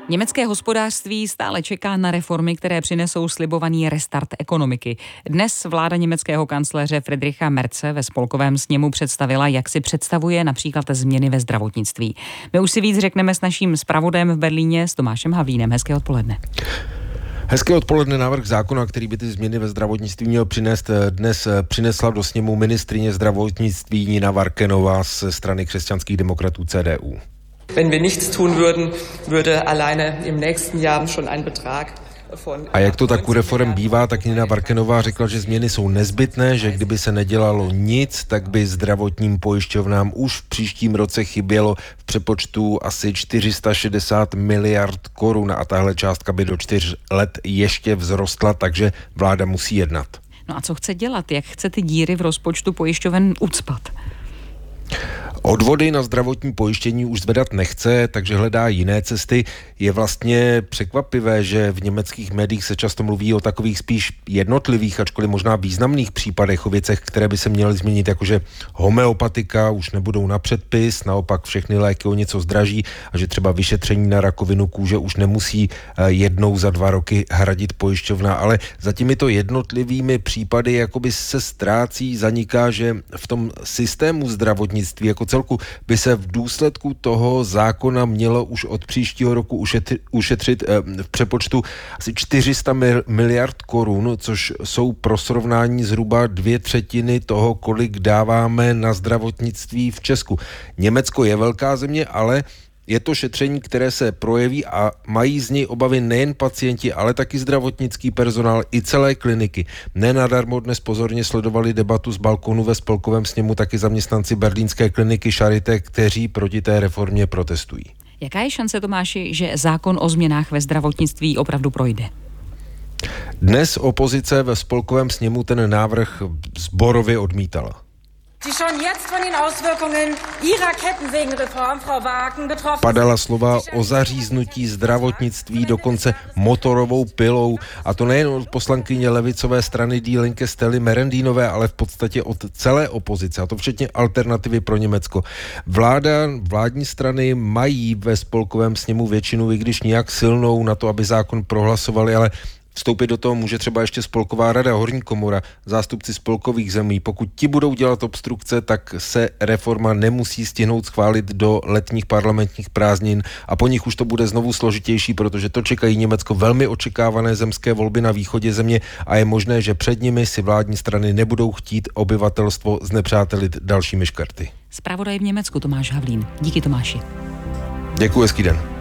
Německé hospodářství stále čeká na reformy, které přinesou slibovaný restart ekonomiky. Dnes vláda německého kancléře Friedricha Merze ve spolkovém sněmu představila, jak si představuje například změny ve zdravotnictví. My už si víc řekneme s naším zpravodajem v Berlíně, s Tomášem Havlínem. Hezké odpoledne. Hezké odpoledne. Návrh zákona, který by ty změny ve zdravotnictví měl přinést, dnes přinesla do sněmu ministryně zdravotnictví Nina Warkenová ze strany křesťanských demokratů CDU. Wenn wir nichts tun würden, würde alleine im nächsten Jahr schon ein Betrag von... A jak to tak u reforem bývá, tak Nina Warkenová řekla, že změny jsou nezbytné, že kdyby se nedělalo nic, tak by zdravotním pojišťovnám už v příštím roce chybělo v přepočtu asi 460 miliard korun a tahle částka by do 4 let ještě vzrostla, takže vláda musí jednat. No a co chce dělat? Jak chce ty díry v rozpočtu pojišťoven ucpat? Odvody na zdravotní pojištění už zvedat nechce, takže hledá jiné cesty. Je vlastně překvapivé, že v německých médiích se často mluví o takových spíš jednotlivých, ačkoliv možná významných případech, o věcech, které by se měly změnit, jakože homeopatika už nebudou na předpis, naopak všechny léky o něco zdraží a že třeba vyšetření na rakovinu kůže už nemusí jednou za 2 roky hradit pojišťovna, ale za těmito jednotlivými případy jakoby se ztrácí, zaniká, že v tom systému zdravotnictví jako celku by se v důsledku toho zákona mělo už od příštího roku ušetřit v přepočtu asi 400 miliard korun, což jsou pro srovnání zhruba 2/3 toho, kolik dáváme na zdravotnictví v Česku. Německo je velká země, ale je to šetření, které se projeví a mají z něj obavy nejen pacienti, ale taky zdravotnický personál i celé kliniky. Nenadarmo dnes pozorně sledovali debatu z balkonu ve spolkovém sněmu taky zaměstnanci berlínské kliniky Charité, kteří proti té reformě protestují. Jaká je šance, Tomáši, že zákon o změnách ve zdravotnictví opravdu projde? Dnes opozice ve spolkovém sněmu ten návrh sborově odmítala. Padala slova o zaříznutí zdravotnictví dokonce motorovou pilou, a to nejen od poslankyně levicové strany Die Linke Stely Merendínové, ale v podstatě od celé opozice, a to včetně Alternativy pro Německo. Vládní strany mají ve spolkovém sněmu většinu, i když nijak silnou na to, aby zákon prohlasovali, ale vstoupit do toho může třeba ještě Spolková rada, Horní komora, zástupci spolkových zemí. Pokud ti budou dělat obstrukce, tak se reforma nemusí stihnout schválit do letních parlamentních prázdnin a po nich už to bude znovu složitější, protože to čekají Německo velmi očekávané zemské volby na východě země a je možné, že před nimi si vládní strany nebudou chtít obyvatelstvo znepřátelit dalšími škrty. Zpravodaj v Německu Tomáš Havlín. Díky, Tomáši. Děkuji, hezký den.